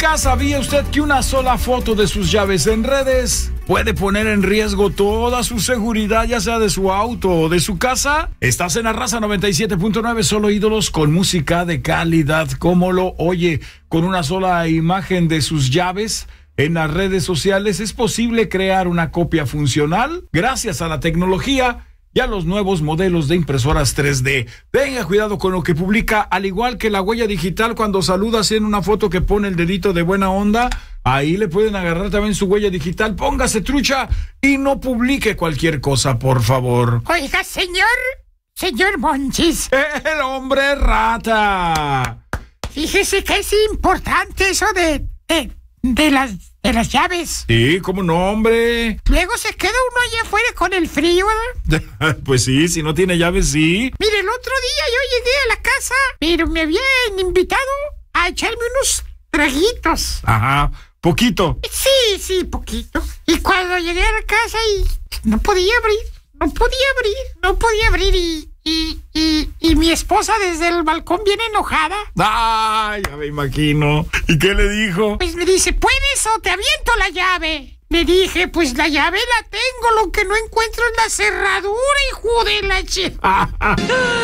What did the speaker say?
música. ¿Sabía usted que una sola foto de sus llaves en redes puede poner en riesgo toda su seguridad, ya sea de su auto o de su casa? Estás en La Raza 97.9, solo ídolos con música de calidad, como lo oye. Con una sola imagen de sus llaves en las redes sociales es posible crear una copia funcional gracias a la tecnología y a los nuevos modelos de impresoras 3D. Tenga cuidado con lo que publica, al igual que la huella digital. Cuando saludas en una foto que pone el dedito de buena onda, ahí le pueden agarrar también su huella digital. Póngase trucha y no publique cualquier cosa, por favor. Oiga, señor Monchis. ¡El hombre rata! Fíjese que es importante eso de las llaves. Sí, ¿cómo no, hombre? Luego se queda uno allá afuera con el frío, ¿verdad? Pues sí, si no tiene llaves, sí. Mire, el otro día yo llegué a la casa, pero me habían invitado a echarme unos traguitos. Ajá, poquito. Sí, poquito. Y cuando llegué a la casa y no podía abrir y mi esposa desde el balcón viene enojada. Ay, ya me imagino. ¿Y qué le dijo? Pues me dice, ¿puedes o te aviento la llave? Le dije, pues la llave la tengo, lo que no encuentro es la cerradura, hijo de la